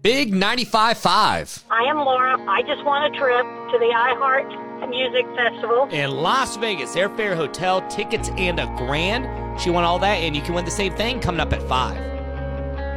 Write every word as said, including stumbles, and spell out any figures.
Big ninety-five five. I am Laura. I just want a trip to the iHeart Music Festival. In Las Vegas, airfare, hotel, tickets, and a grand. She won all that, and you can win the same thing coming up at five.